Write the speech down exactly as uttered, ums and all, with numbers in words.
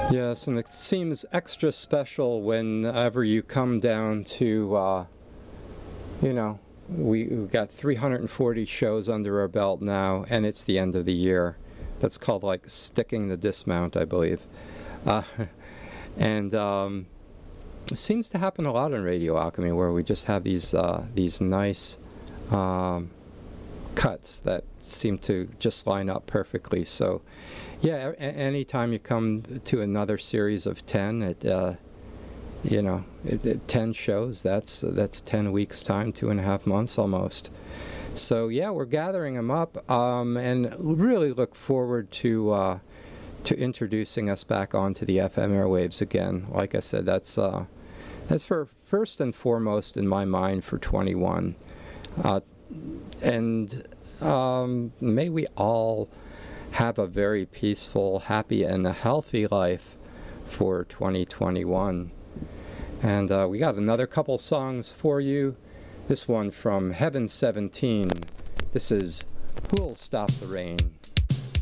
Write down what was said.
Yes, and it seems extra special whenever you come down to, uh, you know, we, we've got three hundred forty shows under our belt now, and it's the end of the year. That's called, like, sticking the dismount, I believe. Uh, and um, it seems to happen a lot on Radio Alchemy, where we just have these uh, these nice um, cuts that seem to just line up perfectly. So, yeah, a- anytime you come to another series of ten, it, uh, you know, it, it, ten shows, that's that's ten weeks' time, two and a half months almost. So, yeah, we're gathering them up, um, and really look forward to uh, to introducing us back onto the F M airwaves again. Like I said, that's uh, that's for first and foremost in my mind for twenty-one. Uh, and um, may we all have a very peaceful, happy, and a healthy life for twenty twenty-one. And uh, we got another couple songs for you. This one from Heaven seventeen. This is Who'll Stop the Rain?